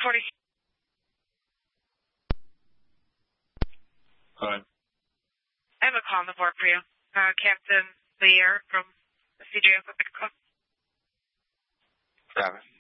40. Hi. I have a call on the board for you. Captain Lear from the CJS. Got it.